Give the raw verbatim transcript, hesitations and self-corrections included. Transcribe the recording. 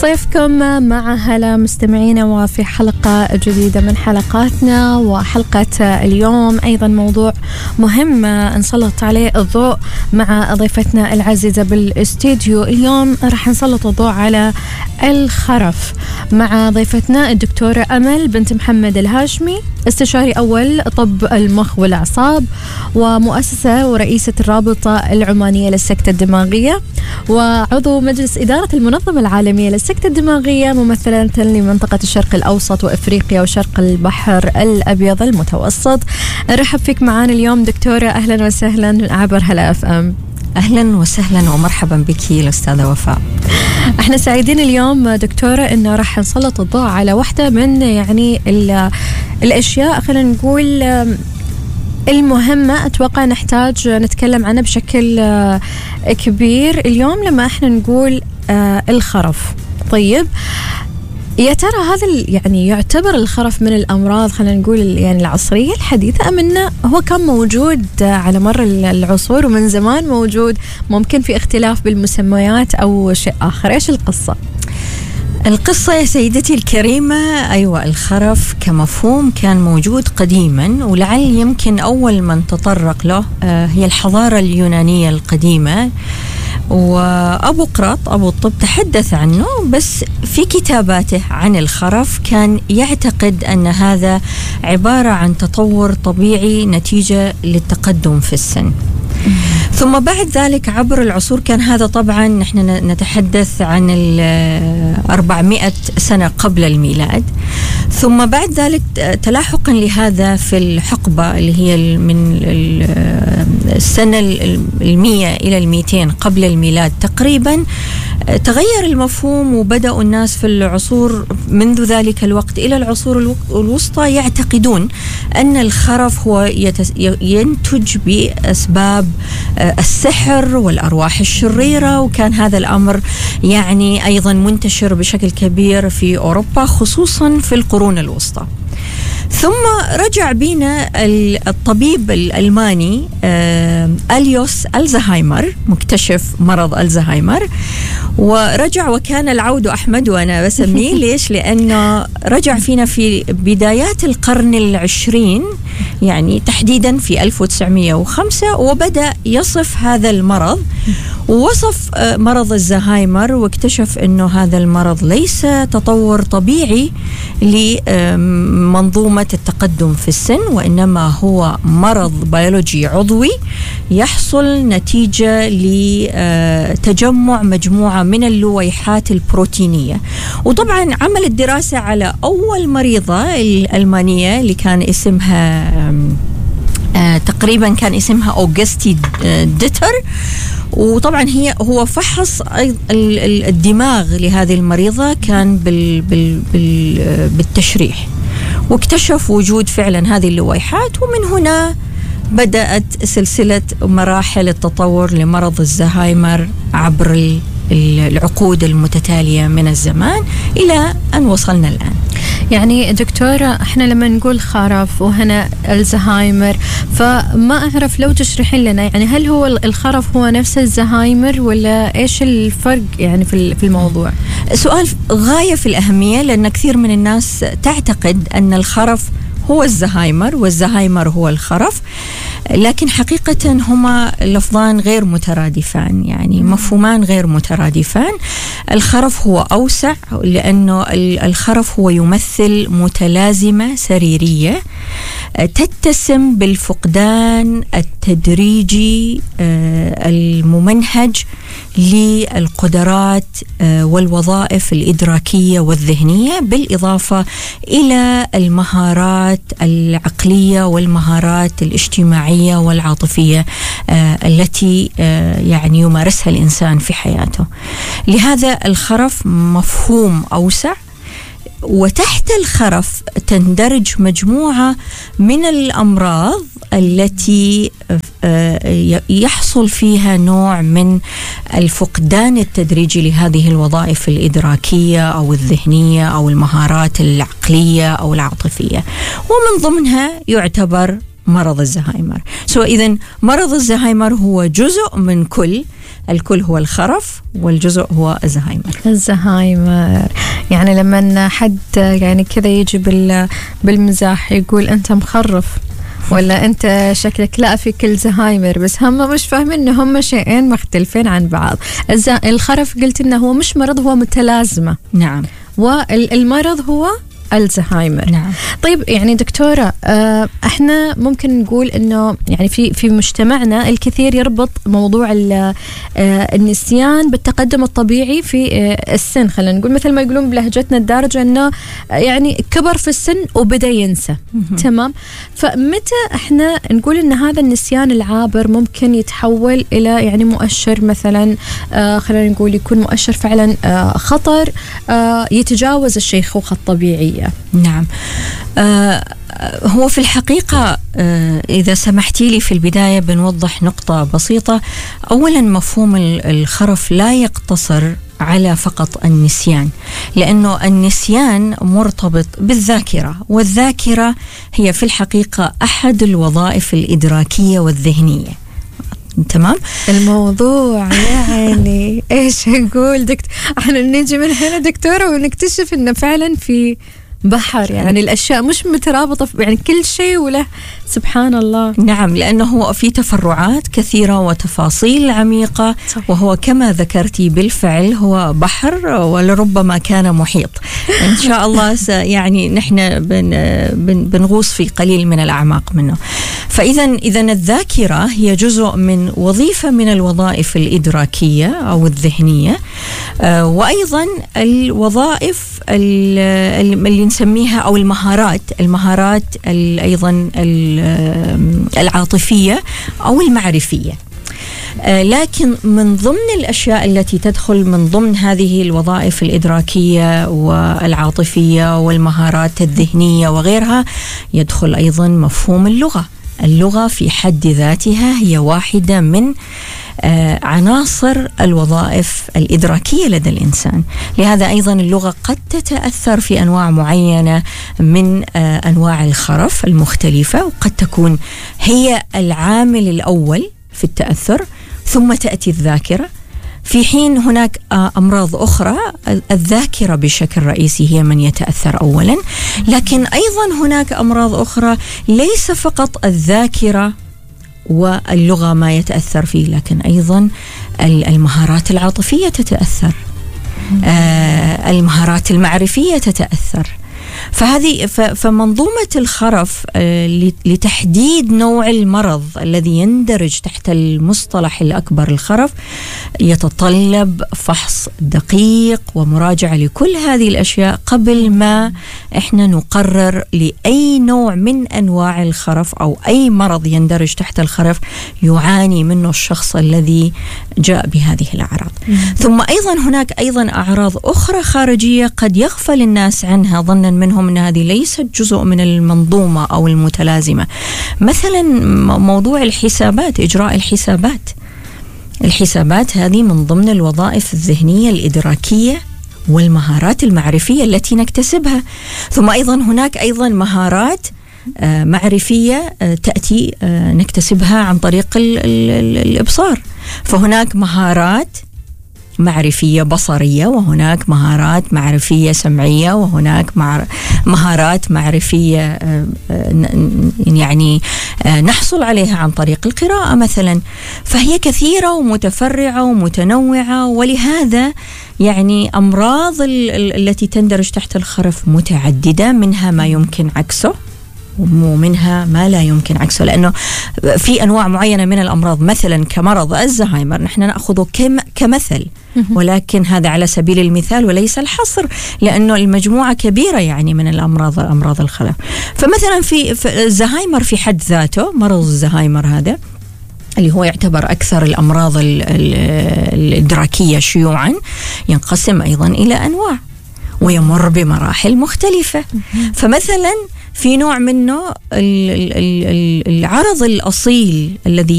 ضيفكم مع هلا مستمعينا وفي حلقة جديدة من حلقاتنا. وحلقة اليوم أيضا موضوع مهم نسلط عليه الضوء مع ضيفتنا العزيزة بالاستديو. اليوم راح نسلط الضوء على الخرف مع ضيفتنا الدكتورة أمل بنت محمد الهاشمي، استشاري أول طب المخ والأعصاب ومؤسسة ورئيسة الرابطة العمانية للسكتة الدماغية وعضو مجلس إدارة المنظمة العالمية للسكتة الدماغية، ممثلة لمنطقة الشرق الأوسط وإفريقيا وشرق البحر الأبيض المتوسط. نرحب فيك معانا اليوم دكتورة، أهلا وسهلا عبر هلا اف ام. أهلا وسهلا ومرحبا بك الأستاذة وفاء. احنا سعيدين اليوم دكتورة إنه راح نسلط الضوء على واحدة من يعني الأشياء خلينا نقول المهمة، أتوقع نحتاج نتكلم عنها بشكل كبير اليوم لما احنا نقول الخرف. طيب يا ترى هذا يعني يعتبر الخرف من الأمراض خلينا نقول يعني العصرية الحديثة أم إنه هو كان موجود على مر العصور ومن زمان موجود، ممكن في اختلاف بالمسميات أو شيء آخر؟ إيش القصة؟ القصة يا سيدتي الكريمة، أيوة الخرف كمفهوم كان موجود قديما، ولعل يمكن أول من تطرق له هي الحضارة اليونانية القديمة، وأبو قراط أبو الطب تحدث عنه، بس في كتاباته عن الخرف كان يعتقد أن هذا عبارة عن تطور طبيعي نتيجة للتقدم في السن. ثم بعد ذلك عبر العصور كان هذا طبعا نحن نتحدث عن أربعمائة سنة قبل الميلاد، ثم بعد ذلك تلاحقا لهذا في الحقبة اللي هي من السنة المية إلى المئتين قبل الميلاد تقريبا تغير المفهوم، وبدأوا الناس في العصور منذ ذلك الوقت إلى العصور الوسطى يعتقدون أن الخرف هو ينتج بأسباب السحر والأرواح الشريرة، وكان هذا الأمر يعني أيضا منتشر بشكل كبير في أوروبا خصوصا في القرون الوسطى. ثم رجع بينا الطبيب الألماني أليوس ألزهايمر، مكتشف مرض ألزهايمر، ورجع وكان العود أحمد وأنا بسميه ليش؟ لأنه رجع فينا في بدايات القرن العشرين، يعني تحديدا في ألف وتسعمائة وخمسة، وبدأ يصف هذا المرض، ووصف مرض الزهايمر واكتشف أنه هذا المرض ليس تطور طبيعي لمنظومة التقدم في السن، وإنما هو مرض بيولوجي عضوي يحصل نتيجة لتجمع مجموعة من اللويحات البروتينية. وطبعا عمل الدراسة على أول مريضة الألمانية اللي كان اسمها آه تقريبا كان اسمها أوغستي ديتر، وطبعا هي هو فحص الدماغ لهذه المريضة كان بال بال بال بالتشريح، واكتشف وجود فعلا هذه اللويحات، ومن هنا بدأت سلسلة مراحل التطور لمرض الزهايمر عبر العقود المتتالية من الزمان إلى أن وصلنا الآن. يعني دكتورة احنا لما نقول خرف وهنا الزهايمر، فما أعرف لو تشرحين لنا يعني هل هو الخرف هو نفس الزهايمر ولا إيش الفرق يعني في الموضوع؟ سؤال غاية في الأهمية، لأن كثير من الناس تعتقد أن الخرف هو الزهايمر والزهايمر هو الخرف، لكن حقيقة هما لفظان غير مترادفان، يعني مفهومان غير مترادفان. الخرف هو أوسع لأنه الخرف هو يمثل متلازمة سريرية تتسم بالفقدان التدريجي الممنهج للقدرات والوظائف الإدراكية والذهنية، بالإضافة إلى المهارات العقلية والمهارات الاجتماعية والعاطفية التي يعني يمارسها الإنسان في حياته. لهذا الخرف مفهوم أوسع، وتحت الخرف تندرج مجموعة من الأمراض التي يحصل فيها نوع من الفقدان التدريجي لهذه الوظائف الإدراكية أو الذهنية أو المهارات العقلية أو العاطفية، ومن ضمنها يعتبر مرض الزهايمر. سو إذن مرض الزهايمر هو جزء من كل الكل هو الخرف والجزء هو الزهايمر. الزهايمر يعني لما حد يعني كذا يجي بالمزاح يقول أنت مخرف ولا أنت شكلك لا فيك الزهايمر، بس هم مش فاهمين إن هم شيئين مختلفين عن بعض. الخرف قلت إنه هو مش مرض، هو متلازمة. نعم. والمرض هو الزهايمر. نعم. طيب يعني دكتورة، آه احنا ممكن نقول انه يعني في في مجتمعنا الكثير يربط موضوع آه النسيان بالتقدم الطبيعي في آه السن، خلينا نقول مثل ما يقولون بلهجتنا الدارجة انه يعني كبر في السن وبدأ ينسى. تمام. فمتى احنا نقول ان هذا النسيان العابر ممكن يتحول الى يعني مؤشر مثلا، آه خلينا نقول يكون مؤشر فعلا آه خطر آه يتجاوز الشيخوخة الطبيعية؟ نعم. آه هو في الحقيقة آه إذا سمحتي لي في البداية بنوضح نقطة بسيطة. أولا مفهوم الخرف لا يقتصر على فقط النسيان، لأنه النسيان مرتبط بالذاكرة، والذاكرة هي في الحقيقة أحد الوظائف الإدراكية والذهنية. تمام. الموضوع يعني ايش نقول دكتور، احنا نيجي من هنا دكتورة ونكتشف انه فعلا في بحر، يعني الاشياء مش مترابطة، يعني كل شيء وله سبحان الله. نعم، لانه هو في تفرعات كثيرة وتفاصيل عميقة. صحيح. وهو كما ذكرتي بالفعل هو بحر ولربما كان محيط. ان شاء الله يعني نحن بن بن بنغوص في قليل من الاعماق منه. فاذا اذا الذاكرة هي جزء من وظيفة من الوظائف الادراكية او الذهنية، وايضا الوظائف اللي نسميها او المهارات المهارات ايضا العاطفية أو المعرفية. لكن من ضمن الأشياء التي تدخل من ضمن هذه الوظائف الإدراكية والعاطفية والمهارات الذهنية وغيرها يدخل أيضا مفهوم اللغة. اللغة في حد ذاتها هي واحدة من عناصر الوظائف الإدراكية لدى الإنسان. لهذا أيضا اللغة قد تتأثر في أنواع معينة من أنواع الخرف المختلفة، وقد تكون هي العامل الأول في التأثر، ثم تأتي الذاكرة، في حين هناك أمراض أخرى الذاكرة بشكل رئيسي هي من يتأثر أولا. لكن أيضا هناك أمراض أخرى ليس فقط الذاكرة واللغة ما يتأثر فيه، لكن أيضا المهارات العاطفية تتأثر، آه المهارات المعرفية تتأثر. فهذه فمنظومة الخرف آه لتحديد نوع المرض الذي يندرج تحت المصطلح الأكبر الخرف يتطلب فحص دقيق ومراجعة لكل هذه الأشياء قبل ما إحنا نقرر لأي نوع من أنواع الخرف أو أي مرض يندرج تحت الخرف يعاني منه الشخص الذي جاء بهذه الأعراض. ثم أيضا هناك أيضا أعراض أخرى خارجية قد يغفل الناس عنها ظنا منهم أن هذه ليست جزء من المنظومة أو المتلازمة. مثلا موضوع الحسابات، إجراء الحسابات. الحسابات هذه من ضمن الوظائف الذهنية الإدراكية والمهارات المعرفية التي نكتسبها. ثم أيضا هناك أيضا مهارات معرفية تأتي نكتسبها عن طريق الإبصار. فهناك مهارات معرفية بصرية، وهناك مهارات معرفية سمعية، وهناك مهارات معرفية يعني نحصل عليها عن طريق القراءة مثلا. فهي كثيرة ومتفرعة ومتنوعة، ولهذا يعني أمراض التي تندرج تحت الخرف متعددة، منها ما يمكن عكسه ومنها ما لا يمكن عكسه. لأنه في أنواع معينة من الأمراض مثلا كمرض الزهايمر نحن نأخذه كمثل، ولكن هذا على سبيل المثال وليس الحصر، لأنه المجموعة كبيرة يعني من الأمراض أمراض الخرف. فمثلا في الزهايمر في حد ذاته، مرض الزهايمر هذا اللي هو يعتبر أكثر الأمراض الإدراكية شيوعا، ينقسم أيضا إلى أنواع ويمر بمراحل مختلفة. فمثلا في نوع منه العرض الأصيل الذي